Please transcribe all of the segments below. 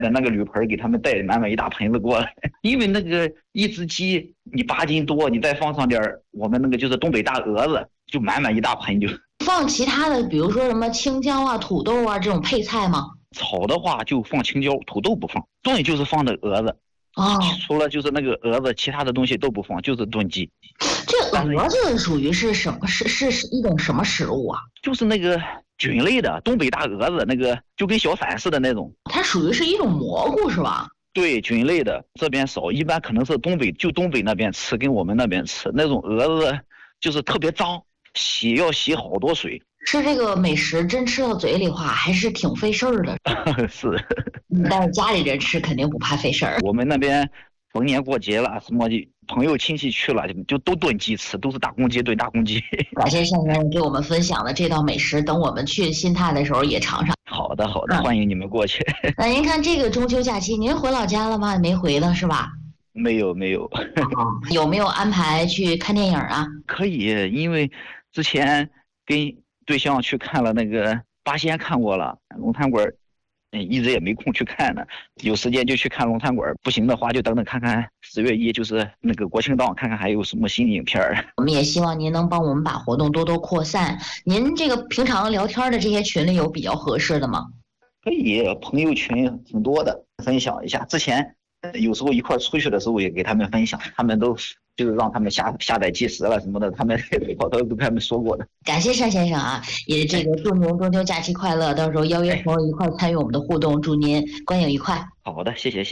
那个铝盆给他们带满满一大盆子过来。因为那个一只鸡你8斤多，你再放上点我们那个就是东北大鹅子，就满满一大盆就。 放其他的，比如说什么青椒啊、土豆啊这种配菜吗？ 炒的话就放青椒，土豆不放，炖就是放的鹅子。除了就是那个鹅子，其他的东西都不放，就是炖鸡。 这鹅子属于是什么？是一种什么食物啊？ 就是那个菌类的东北大鹅子，那个就跟小伞似的那种。 它属于是一种蘑菇是吧？ 对，菌类的，这边少，一般可能是东北那边吃，跟我们那边吃那种鹅子就是特别脏，要洗好多水。 吃这个美食真吃到嘴里话还是挺费事儿的。 是， 但是家里人吃肯定不怕费事儿。 我们那边逢年过节了，什么朋友亲戚去了，就都炖鸡吃，都是大公鸡炖大公鸡。 感谢单先生给我们分享的这道美食，等我们去新泰的时候也尝尝。 好的，欢迎你们过去。 那您看这个中秋假期，您回老家了吗？没回呢是吧？ 没有。 有没有安排去看电影啊？ 可以，因为之前跟对象去看了那个八仙，看过了龙潭馆，一直也没空去看呢。有时间就去看龙潭馆，不行的话就等看看10月1就是那个国庆档，看看还有什么新影片。 我们也希望您能帮我们把活动多多扩散。您这个平常聊天的这些群里有比较合适的吗？ 可以，朋友群挺多的，分享一下。之前有时候一块出去的时候也给他们分享，他们都就是让他们下载计时了什么的，他们我都跟他们说过的。 感谢单先生啊，也这个祝您中秋假期快乐，到时候邀约朋友一块参与我们的互动，祝您观影愉快。 好的，谢谢。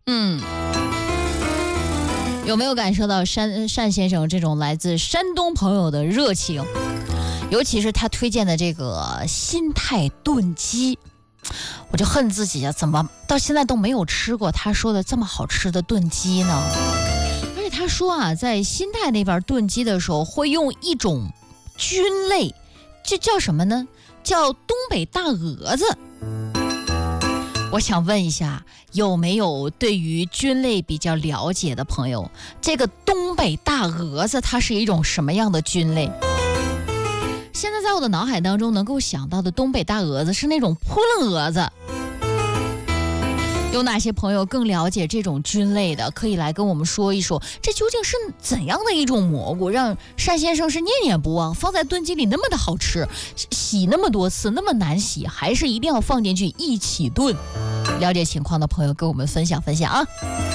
有没有感受到单先生这种来自山东朋友的热情？尤其是他推荐的这个新泰炖鸡，我就恨自己啊，怎么到现在都没有吃过他说的这么好吃的炖鸡呢？而且他说啊，在新泰那边炖鸡的时候会用一种菌类，这叫什么呢？叫东北大鹅子。我想问一下，有没有对于菌类比较了解的朋友？这个东北大鹅子它是一种什么样的菌类？现在在我的脑海当中能够想到的东北大鹅子是那种扑棱蛾子。有哪些朋友更了解这种菌类的，可以来跟我们说一说，这究竟是怎样的一种蘑菇，让单先生是念念不忘，放在炖鸡里那么的好吃，洗那么多次那么难洗，还是一定要放进去一起炖？了解情况的朋友跟我们分享分享啊。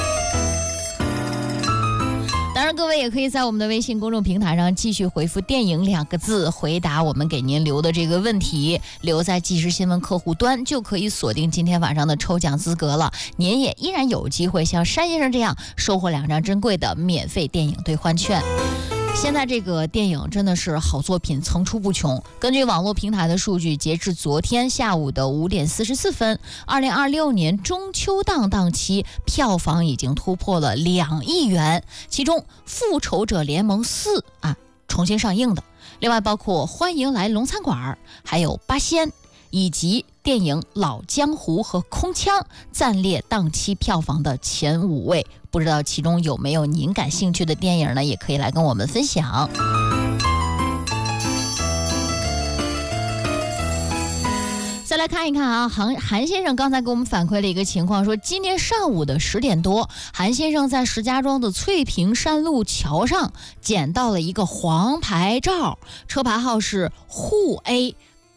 当然各位也可以在我们的微信公众平台上继续回复电影2个字，回答我们给您留的这个问题，留在即时新闻客户端，就可以锁定今天晚上的抽奖资格了。您也依然有机会像单先生这样收获2张珍贵的免费电影兑换券。现在这个电影真的是好作品层出不穷。根据网络平台的数据，截至昨天下午的5点44分，2026年中秋档档期票房已经突破了2亿元，其中《复仇者联盟4》重新上映的，另外包括《欢迎来龙餐馆》，还有《八仙》，以及电影《老江湖》和《空枪》暂列档期票房的前5位。不知道其中有没有您感兴趣的电影呢？也可以来跟我们分享。再来看一看啊，韩先生刚才给我们反馈了一个情况，说今天上午的10点多，韩先生在石家庄的翠屏山路桥上捡到了一个黄牌照，车牌号是沪 A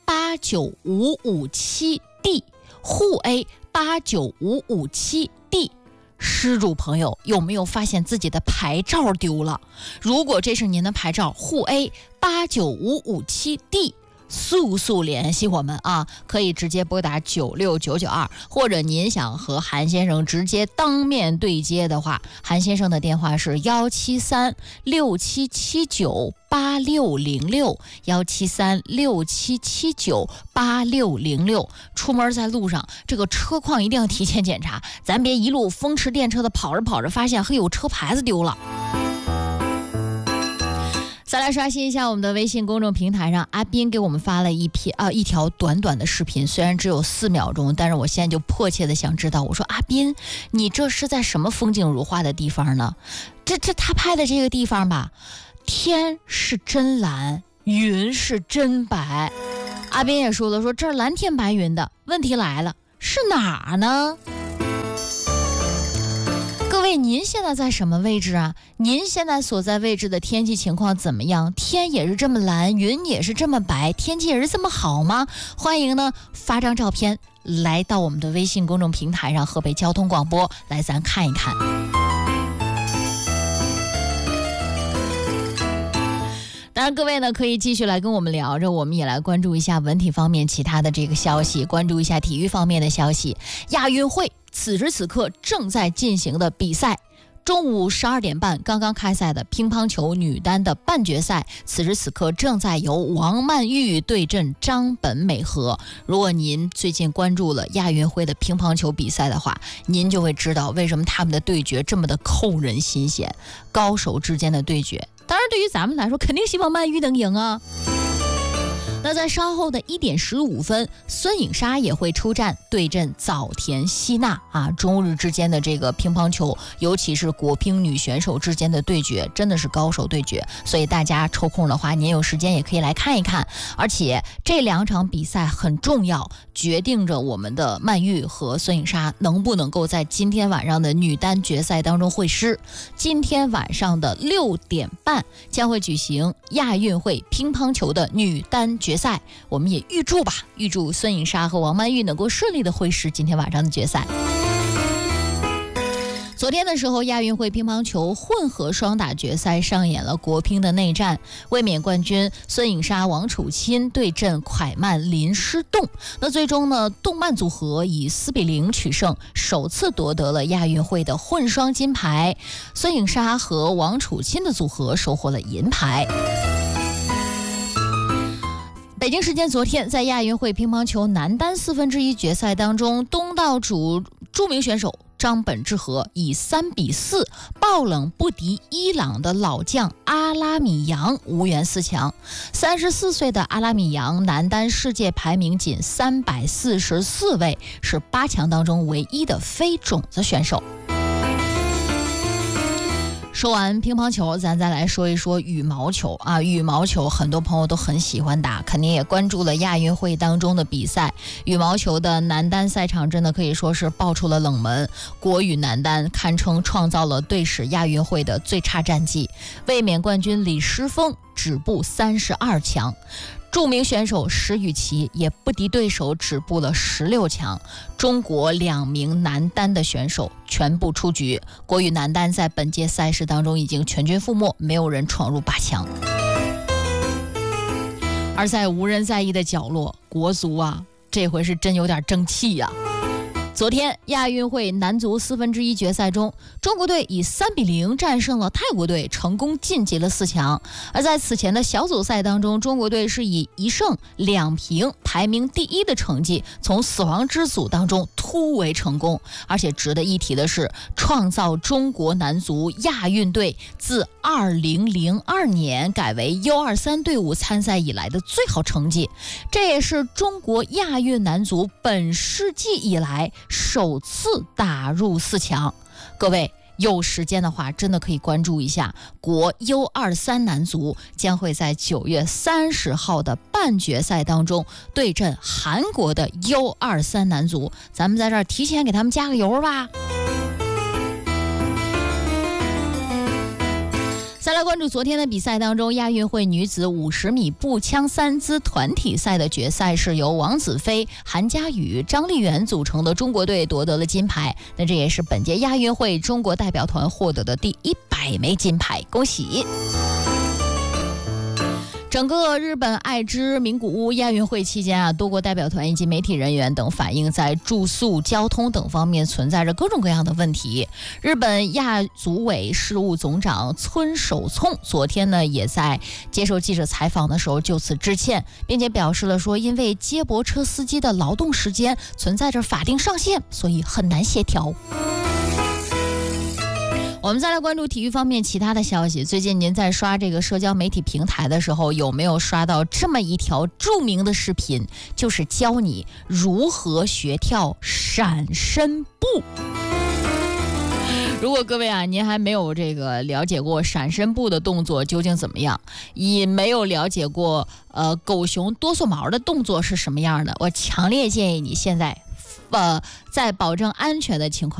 89557D， 沪 A 89557D。失主朋友有没有发现自己的牌照丢了？如果这是您的牌照沪 A 89557D，速速联系我们啊！可以直接拨打96992，或者您想和韩先生直接当面对接的话，韩先生的电话是17367798606，17367798606。出门在路上，这个车况一定要提前检查，咱别一路风驰电车的跑着跑着，发现有车牌子丢了。再来刷新一下我们的微信公众平台上，阿斌给我们发了一条短短的视频，虽然只有4秒钟，但是我现在就迫切的想知道，我说阿斌，你这是在什么风景如画的地方呢？这他拍的这个地方吧，天是真蓝，云是真白。阿斌也说了，说这儿蓝天白云的，问题来了，是哪儿呢？ 位，您现在在什么位置啊？您现在所在位置的天气情况怎么样？天也是这么蓝，云也是这么白，天气也是这么好吗？欢迎呢发张照片来到我们的微信公众平台上，河北交通广播，来咱看一看。当然各位呢可以继续来跟我们聊着，我们也来关注一下文体方面其他的这个消息，关注一下体育方面的消息。亚运会此时此刻正在进行的比赛，中午12点半刚刚开赛的乒乓球女单的半决赛，此时此刻正在由王曼玉对阵张本美和。如果您最近关注了亚运会的乒乓球比赛的话，您就会知道为什么他们的对决这么的扣人心弦，高手之间的对决。当然对于咱们来说，肯定希望曼玉能赢啊。那在稍后的1点15分，孙颖莎也会出战对阵早田希娜啊。中日之间的这个乒乓球，尤其是国乒女选手之间的对决，真的是高手对决，所以大家抽空的话，您有时间也可以来看一看。而且这2场比赛很重要，决定着我们的曼玉和孙颖莎能不能够在今天晚上的女单决赛当中会师。今天晚上的6点半将会举行亚运会乒乓球的女单决赛，我们也预祝孙颖莎和王曼玉能够顺利的会师今天晚上的决赛。昨天的时候，亚运会乒乓球混合双打决赛上演了国乒的内战，卫冕冠军孙颖莎、王楚钦对阵蒯曼、林诗栋。那最终呢，动曼组合以4-0取胜，首次夺得了亚运会的混双金牌。孙颖莎和王楚钦的组合收获了银牌。北京时间昨天，在亚运会乒乓球男单1/4决赛当中，东道主著名选手张本智和以3-4爆冷不敌伊朗的老将阿拉米扬，无缘4强。34岁的阿拉米扬男单世界排名仅344位，是8强当中唯一的非种子选手。说完乒乓球，咱再来说一说羽毛球啊。羽毛球很多朋友都很喜欢打，肯定也关注了亚运会当中的比赛。羽毛球的男单赛场真的可以说是爆出了冷门，国羽男单堪称创造了队史亚运会的最差战绩，卫冕冠军李诗峰止步32强。著名选手石宇奇也不敌对手，止步了16强。中国2名男单的选手全部出局，国羽男单在本届赛事当中已经全军覆没，没有人闯入8强。而在无人在意的角落，国足啊，这回是真有点争气呀。昨天亚运会男足1/4决赛中，中国队以3-0战胜了泰国队，成功晋级了4强。而在此前的小组赛当中，中国队是以1胜2平排名第1的成绩，从死亡之组当中突围成功。而且值得一提的是，创造中国男足亚运队自2002年改为 U23 队伍参赛以来的最好成绩，这也是中国亚运男足本世纪以来首次打入4强。各位有时间的话，真的可以关注一下国 U23 男足将会在9月30号的半决赛当中对阵韩国的 U23 男足，咱们在这儿提前给他们加个油吧。再来关注昨天的比赛当中，亚运会女子50米步枪3姿团体赛的决赛是由王子飞、韩佳宇、张丽媛组成的中国队夺得了金牌。那这也是本届亚运会中国代表团获得的第100枚金牌，恭喜！整个日本爱知名古屋亚运会期间啊，多国代表团以及媒体人员等反映在住宿、交通等方面存在着各种各样的问题。日本亚组委事务总长村守聪昨天呢，也在接受记者采访的时候就此致歉，并且表示了说，因为接驳车司机的劳动时间存在着法定上限，所以很难协调。我们再来关注体育方面其他的消息。最近您在刷这个社交媒体平台的时候，有没有刷到这么一条著名的视频，就是教你如何学跳闪身步。如果各位啊，您还没有这个了解过闪身步的动作究竟怎么样，也没有了解过狗熊哆嗦毛的动作是什么样的，我强烈建议你现在在保证安全的情况